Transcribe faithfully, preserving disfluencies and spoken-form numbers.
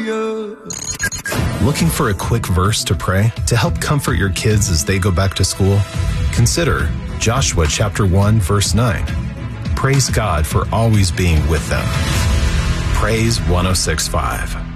Hallelujah. Looking for a quick verse to pray to help comfort your kids as they go back to school? Consider Joshua chapter one, verse nine. Praise God for always being with them. Praise one oh six point five.